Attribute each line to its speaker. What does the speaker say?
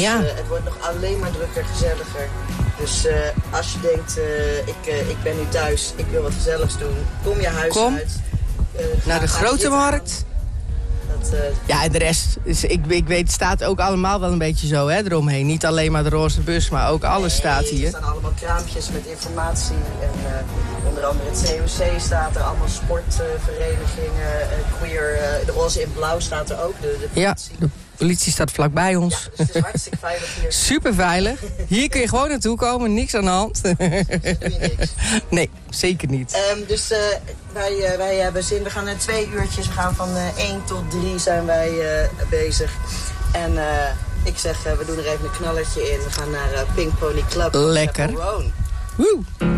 Speaker 1: het wordt nog alleen maar drukker, gezelliger. Dus als je denkt, ik ben nu thuis, ik wil wat gezelligs doen, kom je huis uit.
Speaker 2: Naar de grote markt. Ja, en de rest, ik weet, het staat ook allemaal wel een beetje zo, hè, eromheen. Niet alleen maar de roze bus, maar ook alles staat hier.
Speaker 1: Er staan allemaal kraampjes met informatie. En onder andere het COC staat er, allemaal sportverenigingen, queer. De roze in blauw staat er ook, de politie.
Speaker 2: Ja, de politie staat vlakbij ons.
Speaker 1: Ja, dus het is hartstikke veilig hier.
Speaker 2: Super veilig. Hier kun je gewoon naartoe komen, niks aan de hand.
Speaker 1: Doe je niks.
Speaker 2: Nee, zeker niet.
Speaker 1: Dus wij hebben zin. We gaan 2 uurtjes. We gaan van 1 tot 3 zijn wij bezig. En ik zeg, we doen er even een knallertje in. We gaan naar Pink Pony Club.
Speaker 2: Lekker. Woe!